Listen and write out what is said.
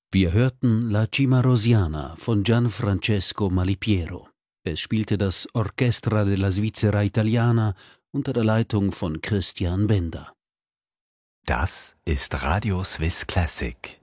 Wir hörten La Cimarrosiana von Gianfrancesco Malipiero. Es spielte das Orchestra della Svizzera Italiana unter der Leitung von Christian Bender. Das ist Radio Swiss Classic.